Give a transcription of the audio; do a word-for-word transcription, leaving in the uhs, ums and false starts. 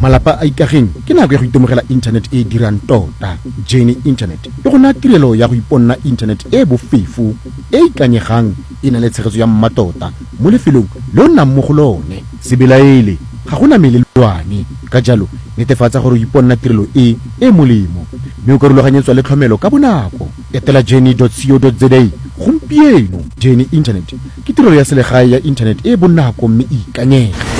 malapa a ikageng ke nako ya go itemogela internet e dirang tota. Journey Internet e go naya tirelo ya go iponna internet e bofefo e ikanyegang e na le tshegetso ya mmatota mo lefelong le o nnang mo go lone. Se belaele ga gona melelwane, ka jalo netefatsa gore o iponna tirelo e e molemo mme o ka rulaganyetswa le tlhomelo ka bonako. Etela journey dot co dot za gompieno. Journey Internet ke tirelo ya selegae ya internet e bonako mme e ikanyega.